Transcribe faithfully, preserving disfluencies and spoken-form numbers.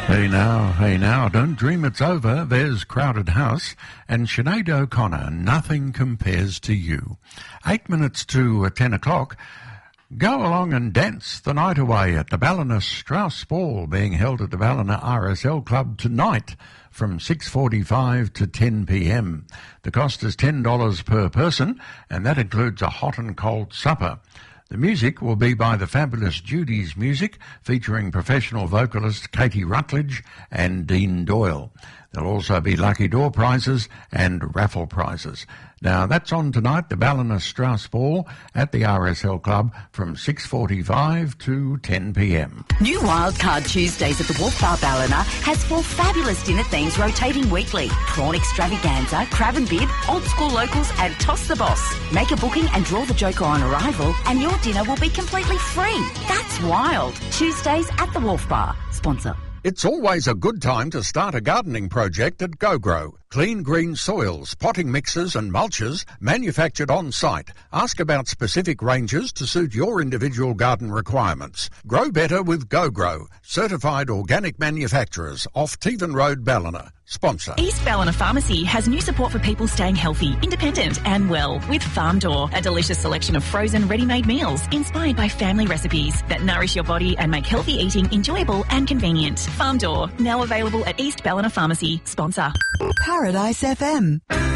Hey now, hey now, don't dream it's over. There's Crowded House and Sinead O'Connor, Nothing Compares to You. Eight minutes to uh, ten o'clock. Go along and dance the night away at the Ballina Strauss Ball being held at the Ballina R S L Club tonight from six forty-five to ten p.m. The cost is ten dollars per person and that includes a hot and cold supper. The music will be by the fabulous Judy's Music, featuring professional vocalist Katie Rutledge and Dean Doyle. There'll also be lucky door prizes and raffle prizes. Now, that's on tonight, the Ballina Strauss Ball at the R S L Club from six forty-five to ten p.m. New Wildcard Tuesdays at the Wolf Bar Ballina has four fabulous dinner themes rotating weekly. Prawn extravaganza, crab and bib, old school locals and toss the boss. Make a booking and draw the joker on arrival and your dinner will be completely free. That's wild. Tuesdays at the Wolf Bar. Sponsor. It's always a good time to start a gardening project at GoGrow. Clean green soils, potting mixes and mulches manufactured on site. Ask about specific ranges to suit your individual garden requirements. Grow better with GoGrow. Certified organic manufacturers off Tevan Road, Ballina. Sponsor. East Ballina Pharmacy has new support for people staying healthy, independent and well with Farm Door, a delicious selection of frozen ready-made meals inspired by family recipes that nourish your body and make healthy eating enjoyable and convenient. Farm Door, now available at East Ballina Pharmacy. Sponsor. Paradise F M.